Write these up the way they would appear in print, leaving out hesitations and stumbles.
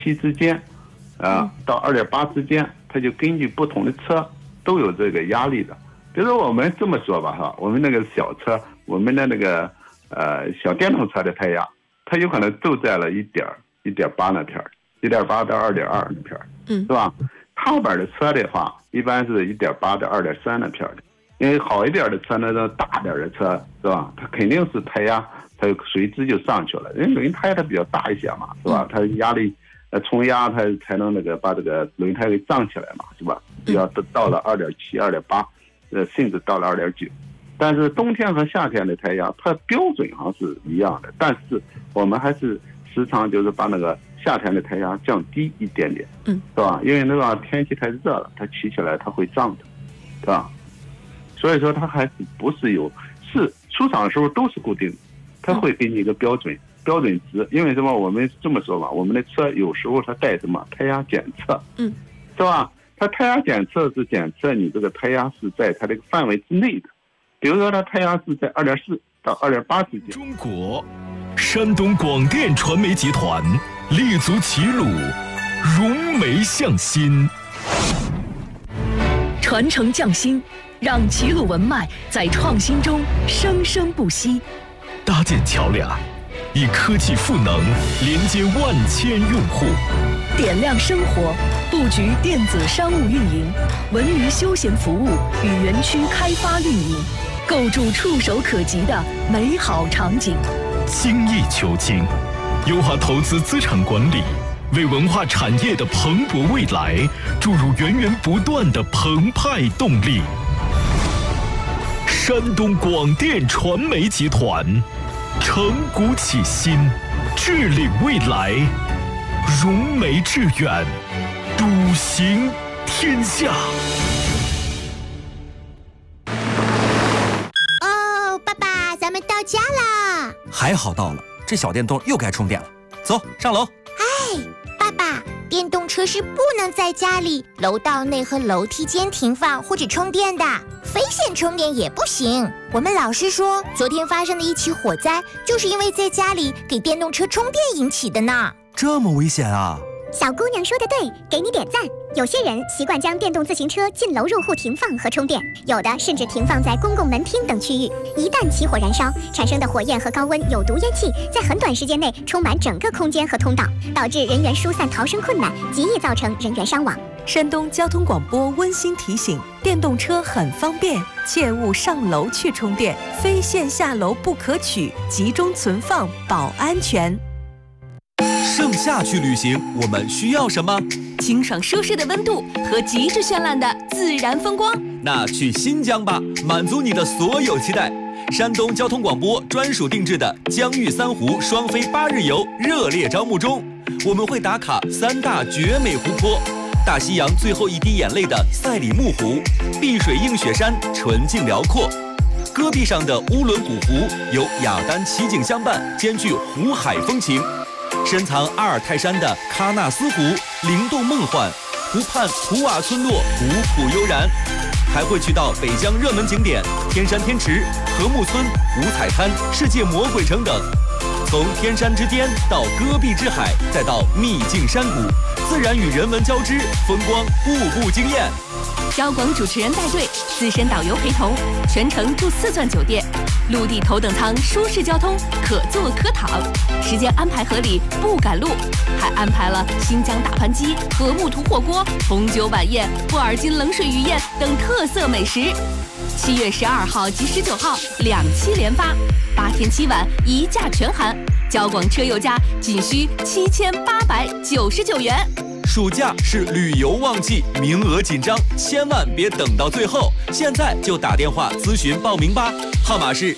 7之间，到2.8之间，它就根据不同的车都有这个压力的。比如说我们这么说吧哈，我们那个小车，我们的那个小电动车的胎压，它有可能就在了1.8那片，1.8到2.2那片，是吧？踏板的车的话，一般是1.8到2.3那片的。因为好一点的车呢，大点的车是吧？它肯定是胎压，它随之就上去了。因为轮胎它比较大一些嘛，是吧？它压力冲压它才能那个把这个轮胎给胀起来嘛，是吧？要到了2.7、2.8，甚至到了2.9。但是冬天和夏天的胎压，它标准好像是一样的，但是我们还是时常就是把那个夏天的胎压降低一点点，是吧？因为那个天气太热了，它骑起来它会胀的，是吧？所以说它还是不是出厂的时候都是固定的，它会给你一个标准值。因为什么？我们这么说吧，我们的车有时候它带什么胎压检测，是吧？它胎压检测是检测你这个胎压是在它这个范围之内的。比如说它胎压是在2.4到2.8之间。 中国山东广电传媒集团立足齐鲁，融媒向心， 传承匠心，让齐鲁文脉在创新中生生不息。 搭建桥梁，以科技赋能连接万千用户， 点亮生活，布局电子商务运营、文娱休闲服务与园区开发运营，构筑触手可及的美好场景。 精益求精，优化投资资产管理，为文化产业的蓬勃未来注入源源不断的澎湃动力。山东广电传媒集团承股启新，致领未来，融媒致远，笃行天下。 哦，爸爸，咱们到家啦！ 还好到了，这小电动又该充电了。走，上楼。 哎，爸爸，电动车是不能在家里、楼道内和楼梯间停放或者充电的，非线充电也不行。我们老师说，昨天发生的一起火灾，就是因为在家里给电动车充电引起的呢。 这么危险啊！ 小姑娘说的对，给你点赞。有些人习惯将电动自行车进楼入户停放和充电，有的甚至停放在公共门厅等区域。一旦起火燃烧，产生的火焰和高温有毒烟气在很短时间内充满整个空间和通道，导致人员疏散逃生困难，极易造成人员伤亡。 山东交通广播温馨提醒：电动车很方便，切勿上楼去充电，非线下楼不可取，集中存放保安全。 盛夏去旅行，我们需要什么？ 清爽舒适的温度和极致绚烂的自然风光。 那去新疆吧，满足你的所有期待。山东交通广播专属定制的疆域3湖双飞8日游热烈招募中，我们会打卡3大绝美湖泊：大西洋最后一滴眼泪的赛里木湖，碧水映雪山纯净辽阔，戈壁上的乌伦古湖有雅丹奇景相伴，兼具湖海风情。深藏阿尔泰山的喀纳斯湖灵动梦幻，湖畔图瓦村落古朴悠然，还会去到北疆热门景点天山天池、禾木村、五彩滩、世界魔鬼城等。从天山之巅到戈壁之海，再到秘境山谷，自然与人文交织，风光步步惊艳。 交广主持人带队，资深导游陪同，全程住4钻酒店，陆地头等舱舒适交通，可坐可躺，时间安排合理，不赶路，还安排了新疆大盘鸡、禾木土火锅、红酒晚宴、布尔津冷水鱼宴等特色美食。7月12号及19号2期连发，8天7晚1价全含，交广车友价仅需7899元。 暑假是旅游旺季，名额紧张，千万别等到最后，现在就打电话咨询报名吧，号码是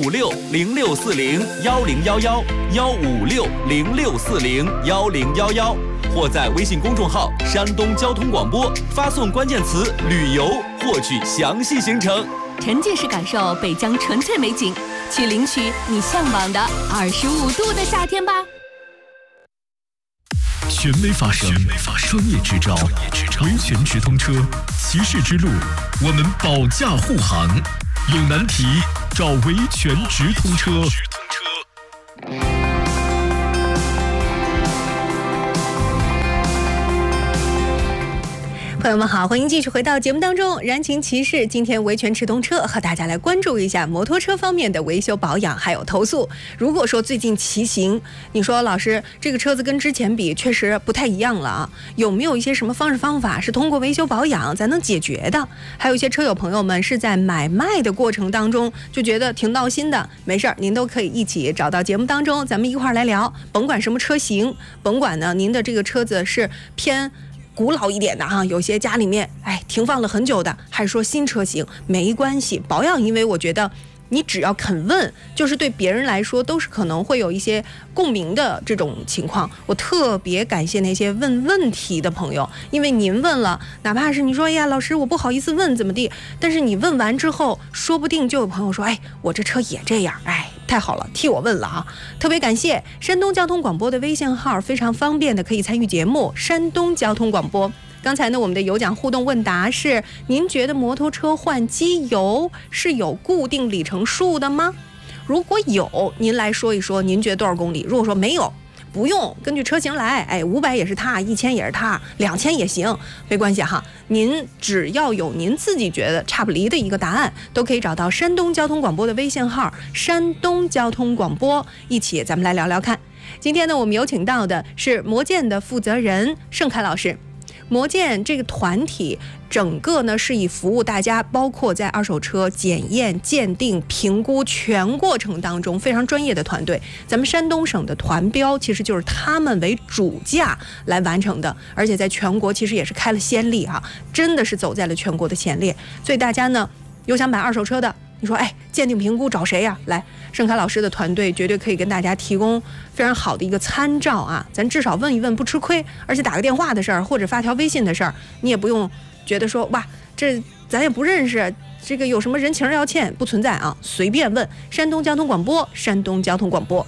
156-0640-150-156-0640-1011，或在微信公众号山东交通广播发送关键词旅游获取详细行程， 沉浸式感受北疆纯粹美景，去领取你向往的25度的夏天吧。 权威发声，专业支招，维权直通车，骑士之路，我们保驾护航。有难题找维权直通车。 朋友们好，欢迎继续回到节目当中，燃情骑士今天维权直通车和大家来关注一下摩托车方面的维修保养还有投诉。如果说最近骑行，你说老师这个车子跟之前比确实不太一样了啊，有没有一些什么方式方法是通过维修保养才能解决的？还有一些车友朋友们是在买卖的过程当中就觉得挺闹心的，没事儿，您都可以一起找到节目当中，咱们一块儿来聊，甭管什么车型，甭管呢您的这个车子是偏古老一点的哈，有些家里面停放了很久的，还是说新车型，没关系，保养，因为我觉得你只要肯问，就是对别人来说都是可能会有一些共鸣的这种情况。我特别感谢那些问问题的朋友，因为您问了，哪怕是你说哎呀老师我不好意思问怎么地，但是你问完之后，说不定就有朋友说我这车也这样，太好了，替我问了啊！特别感谢山东交通广播的微信号，非常方便的可以参与节目。山东交通广播。刚才呢，我们的有奖互动问答是：您觉得摩托车换机油是有固定里程数的吗？如果有，您来说一说，您觉得多少公里？如果说没有，不用根据车型来，500也是它，1000也是它，2000也行，没关系哈。您只要有您自己觉得差不离的一个答案，都可以找到山东交通广播的微信号，山东交通广播，一起咱们来聊聊看。今天呢，我们有请到的是摩健的负责人盛凯老师。摩健这个团体整个呢是以服务大家，包括在二手车检验、鉴定、评估全过程当中非常专业的团队。咱们山东省的团标其实就是他们为主驾来完成的，而且在全国其实也是开了先例啊，真的是走在了全国的前列。所以大家呢有想买二手车的，你说鉴定评估找谁呀？来，盛凯老师的团队绝对可以跟大家提供非常好的一个参照啊！咱至少问一问不吃亏，而且打个电话的事儿或者发条微信的事儿，你也不用觉得说哇，这咱也不认识，这个有什么人情要欠，不存在啊，随便问。山东交通广播，山东交通广播。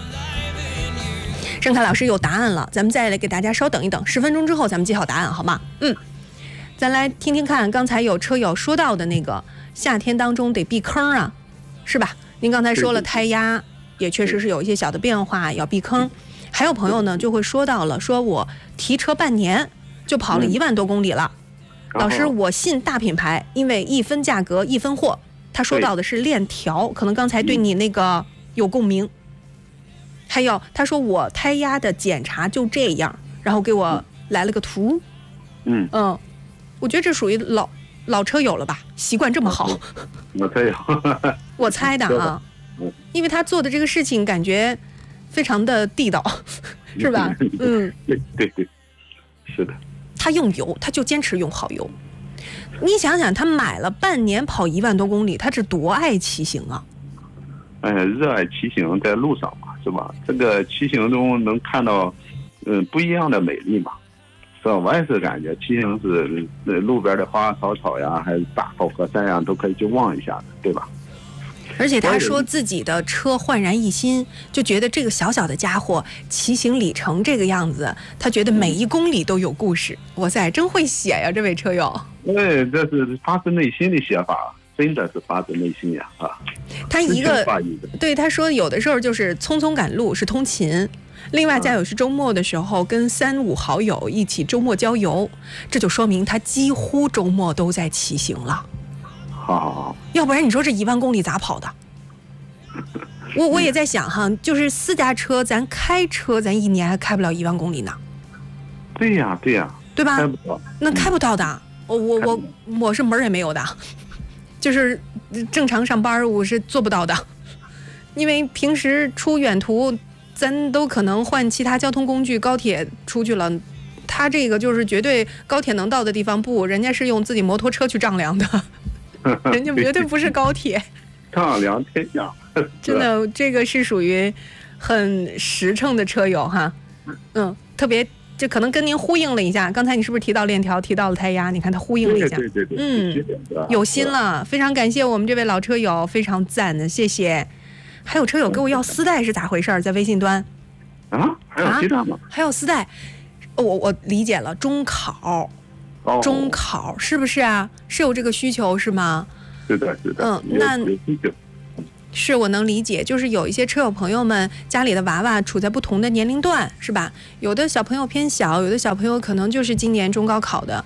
盛凯老师有答案了，咱们再来给大家稍等一等，10分钟之后咱们揭晓答案好吗？咱来听听看，刚才有车友说到的那个夏天当中得避坑啊，是吧？您刚才说了胎压也确实是有一些小的变化，要避坑。还有朋友呢就会说到了，说我提车半年就跑了1万多公里了，老师我信大品牌，因为一分价格一分货。他说到的是链条，可能刚才对你那个有共鸣。还有他说我胎压的检查就这样，然后给我来了个图。我觉得这属于老车友了吧，习惯这么好。 我车友我猜的啊，因为他做的这个事情感觉非常的地道，是吧？ 对，是的。 他用油，他就坚持用好油。你想想，他买了半年跑1万多公里，他是多爱骑行啊！ 热爱骑行，在路上嘛，是吧？这个骑行中能看到不一样的美丽嘛。是吧？我也是感觉骑行是路边的花花草草呀，还是大好河山呀，都可以去望一下的，对吧？ 而且他说自己的车焕然一新，就觉得这个小小的家伙骑行里程这个样子，他觉得每1公里都有故事。哇塞，真会写呀，这位车友。 对，这是发自内心的写法，真的是发自内心呀啊！ 他一个对他说，有的时候就是匆匆赶路是通勤。另外再有是周末的时候跟3、5好友一起周末郊游，这就说明他几乎周末都在骑行了。 好， 要不然你说这1万公里咋跑的？我也在想哈，就是私家车，咱开车咱1年还开不了1万公里呢。 对呀， 对吧？那开不到的，我是门也没有的，就是正常上班我是做不到的，因为平时出远途。咱都可能换其他交通工具，高铁出去了，他这个就是绝对高铁能到的地方不，人家是用自己摩托车去丈量的，人家绝对不是高铁。 丈量天下， 真的，这个是属于很实诚的车友哈。特别这可能跟您呼应了一下，刚才你是不是提到链条，提到了胎压？你看他呼应了一下， 对， 有心了，非常感谢我们这位老车友，非常赞的，谢谢。还有车友给我要丝带是咋回事？在微信端还有丝带吗？ 还有丝带，我理解了，中考，中考是不是啊？是有这个需求是吗？ 是的， 那是我能理解，就是有一些车友朋友们家里的娃娃处在不同的年龄段，是吧？有的小朋友偏小，有的小朋友可能就是今年中高考的。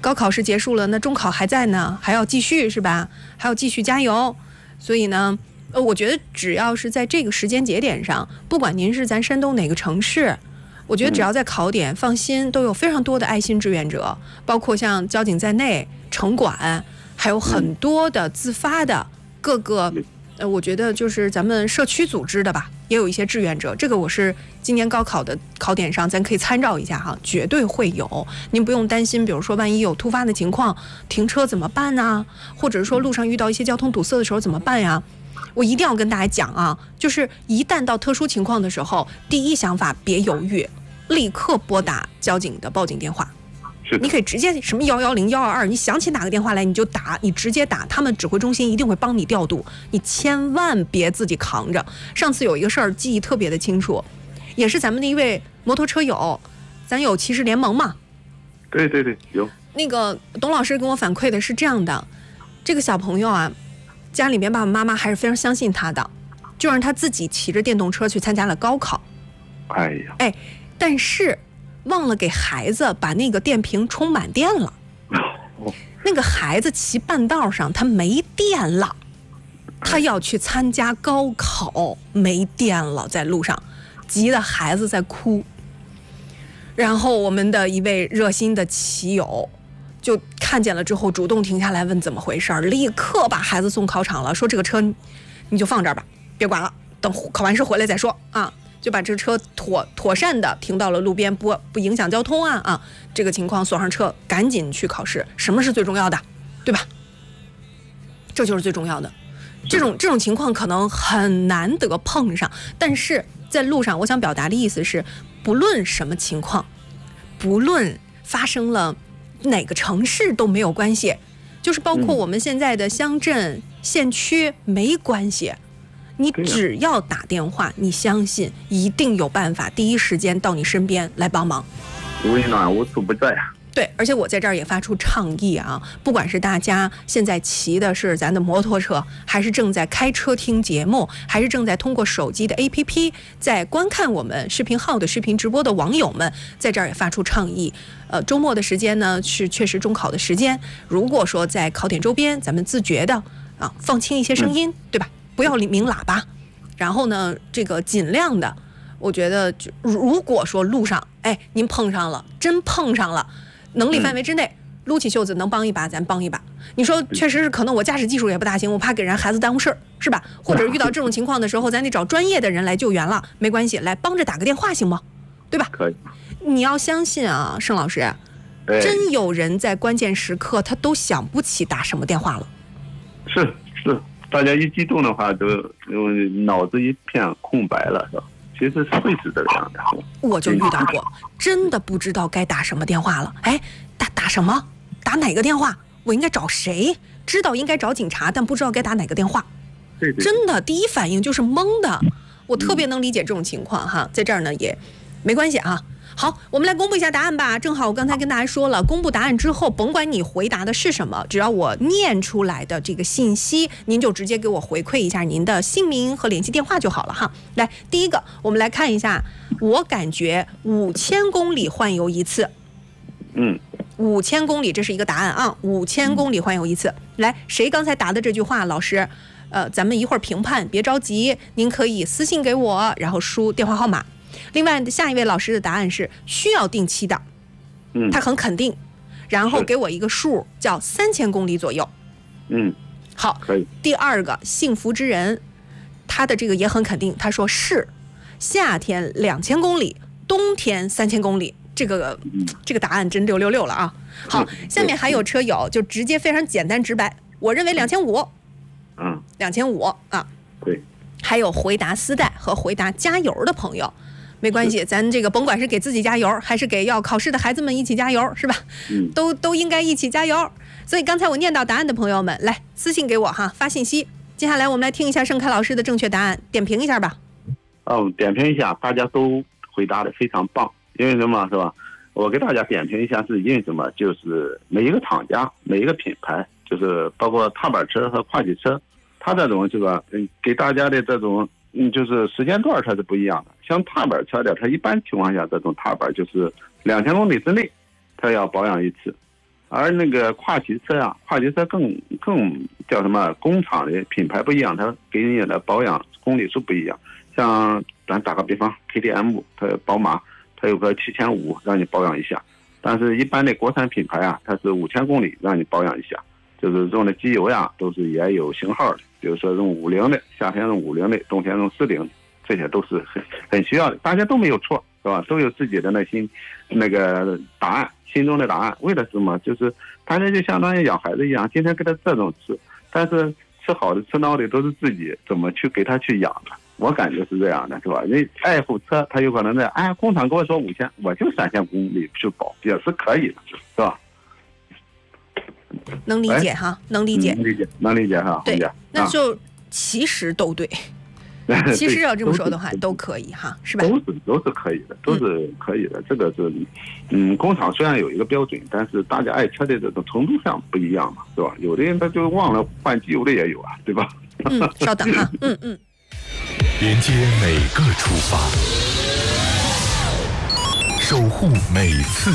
高考试结束了，那中考还在呢，还要继续是吧？还要继续加油。所以呢，我觉得只要是在这个时间节点上，不管您是咱山东哪个城市，我觉得只要在考点，放心，都有非常多的爱心志愿者，包括像交警在内，城管，还有很多的自发的各个。我觉得就是咱们社区组织的吧，也有一些志愿者。这个我是今年高考的考点上，咱可以参照一下哈，绝对会有。您不用担心，比如说万一有突发的情况，停车怎么办啊？或者说路上遇到一些交通堵塞的时候怎么办呀？我一定要跟大家讲啊，就是一旦到特殊情况的时候，第一想法别犹豫，立刻拨打交警的报警电话。你可以直接什么110、122，你想起哪个电话来你就打，你直接打，他们指挥中心一定会帮你调度，你千万别自己扛着。上次有一个事儿记忆特别的清楚，也是咱们的一位摩托车友，咱有骑士联盟嘛？ 对对对，有。 那个董老师跟我反馈的是这样的，这个小朋友啊，家里面爸爸妈妈还是非常相信他的，就让他自己骑着电动车去参加了高考。哎，但是忘了给孩子把那个电瓶充满电了，那个孩子骑半道上他没电了，他要去参加高考，没电了，在路上急得孩子在哭。然后我们的一位热心的骑友就看见了之后主动停下来问怎么回事，立刻把孩子送考场了，说这个车你就放这儿吧，别管了，等考完试回来再说啊。就把这车妥善的停到了路边，不影响交通啊！这个情况锁上车，赶紧去考试。什么是最重要的，对吧？这就是最重要的。这种情况可能很难得碰上，但是在路上，我想表达的意思是，不论什么情况，不论发生了哪个城市都没有关系，就是包括我们现在的乡镇、县区没关系。你只要打电话，你相信一定有办法第一时间到你身边来帮忙。 危难无处不在啊！ 对，而且我在这儿也发出倡议啊，不管是大家现在骑的是咱的摩托车，还是正在开车听节目，还是正在通过手机的 APP 在观看我们视频号的视频直播的网友们，在这儿也发出倡议。周末的时间呢是确实中考的时间，如果说在考点周边，咱们自觉的啊放轻一些声音，对吧？不要鸣喇叭，然后呢，这个尽量的，我觉得如果说路上，您碰上了，真碰上了，能力范围之内，撸起袖子能帮一把，咱帮一把。你说确实是可能我驾驶技术也不大行，我怕给人孩子耽误事儿，是吧？或者遇到这种情况的时候，咱得找专业的人来救援了，没关系，来帮着打个电话行吗？对吧？ 可以。 你要相信啊，盛老师，真有人在关键时刻他都想不起打什么电话了。 是。大家一激动的话，都脑子一片空白了，是吧？其实是会是这样的。 我就遇到过，真的不知道该打什么电话了。打什么？打哪个电话？我应该找谁？知道应该找警察，但不知道该打哪个电话。 对， 真的第一反应就是懵的。我特别能理解这种情况哈，在这儿呢也没关系啊。好，我们来公布一下答案吧。正好我刚才跟大家说了，公布答案之后，甭管你回答的是什么，只要我念出来的这个信息，您就直接给我回馈一下您的姓名和联系电话就好了哈。来，第一个，我们来看一下，我感觉5000公里换油一次。5000公里，这是一个答案啊，5000公里换油一次。来，谁刚才答的这句话，老师，咱们一会儿评判，别着急，您可以私信给我，然后输电话号码。另外，下一位老师的答案是需要定期的，他很肯定，然后给我一个数叫3000公里左右。好，可以。第二个幸福之人，他的这个也很肯定，他说是夏天2000公里，冬天3000公里。这个答案真666了啊！好，下面还有车友就直接非常简单直白，我认为2500。2500啊。 对。还有回答丝带和回答加油的朋友。没关系，咱这个甭管是给自己加油，还是给要考试的孩子们一起加油，是吧？都应该一起加油。所以刚才我念到答案的朋友们，来私信给我哈，发信息。接下来我们来听一下盛开老师的正确答案，点评一下吧。 点评一下，大家都回答的非常棒。因为什么，是吧？我给大家点评一下，是因为什么？就是每一个厂家、每一个品牌，就是包括踏板车和跨级车，它这种是吧？给大家的这种。就是时间段它是不一样的，像踏板车的，它一般情况下这种踏板就是2000公里之内，它要保养一次， 而那个跨骑车啊，跨骑车更叫什么？工厂的品牌不一样，它给你的保养公里数不一样。像咱打个比方 ，KTM 它宝马它有个7500让你保养一下，但是一般的国产品牌啊，它是5000公里让你保养一下。就是用的机油呀，都是也有型号的，比如说用50的，夏天用50的，冬天用40的，这些都是很需要的。大家都没有错，是吧？都有自己的那个答案，心中的答案。为了什么？就是大家就相当于养孩子一样，今天给他这种吃，但是吃好的吃孬的都是自己怎么去给他去养的。我感觉是这样的，是吧？人爱护车，他有可能工厂跟我说5000，我就3000公里去保，也是可以的，是吧？ 能理解哈，能理解， 能理解哈。 对，那就其实都对。其实要这么说的话，都可以哈，是吧？ 都是可以的，都是可以的。这个是，工厂虽然有一个标准，但是大家爱车的这种程度上不一样嘛，是吧？有的人他就忘了换机油的也有啊，对吧？ 稍等哈， 连接每个出发，守护每次